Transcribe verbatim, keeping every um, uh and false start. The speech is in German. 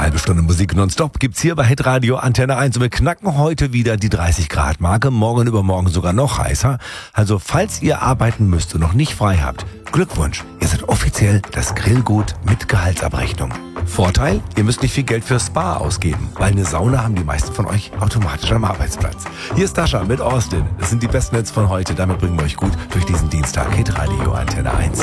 halbe Stunde Musik nonstop gibt's hier bei Hitradio Antenne eins. Und wir knacken heute wieder die dreißig Grad Marke, morgen übermorgen sogar noch heißer. Also falls ihr arbeiten müsst und noch nicht frei habt, Glückwunsch, ihr seid offiziell das Grillgut mit Gehaltsabrechnung. Vorteil, ihr müsst nicht viel Geld für Spa ausgeben, weil eine Sauna haben die meisten von euch automatisch am Arbeitsplatz. Hier ist Dasha mit Austin. Das sind die besten Hits von heute, damit bringen wir euch gut durch diesen Dienstag. Hitradio Antenne eins.